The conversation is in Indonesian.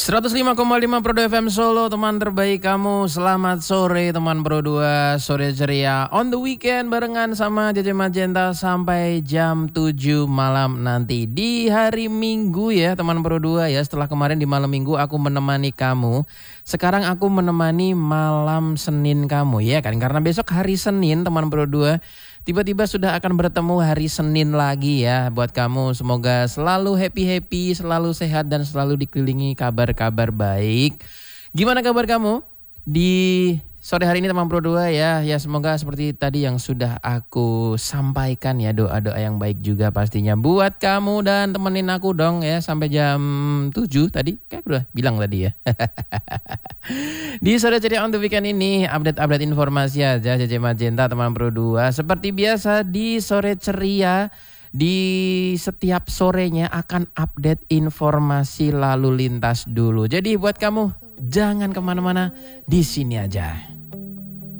105,5 Pro 2 FM Solo, teman terbaik kamu. Selamat sore teman Pro 2, sore ceria on the weekend barengan sama JJ Magenta sampai jam 7 malam nanti di hari Minggu ya teman Pro 2 ya. Setelah kemarin di malam Minggu aku menemani kamu, sekarang aku menemani malam Senin kamu ya kan. Karena besok hari Senin teman Pro 2 tiba-tiba sudah akan bertemu hari Senin lagi ya buat kamu. Semoga selalu happy-happy, selalu sehat dan selalu dikelilingi kabar-kabar baik. Gimana kabar kamu di sore hari ini teman Pro 2 ya? Ya semoga seperti tadi yang sudah aku sampaikan ya, doa-doa yang baik juga pastinya buat kamu dan temenin aku dong ya sampai jam 7 tadi. Kayak udah bilang tadi ya. Di sore ceria on the weekend ini update informasi aja JJ Magenta teman Pro 2. Seperti biasa di sore ceria di setiap sorenya akan update informasi lalu lintas dulu. Jadi buat kamu jangan kemana-mana, di sini aja.